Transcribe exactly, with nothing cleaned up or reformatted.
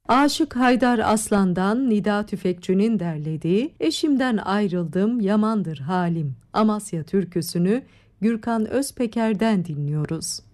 Aşık Haydar Aslan'dan Nida Tüfekçi'nin derlediği "Eşimden ayrıldım yamandır halim" Amasya türküsünü Gürkan Özpeker'den dinliyoruz.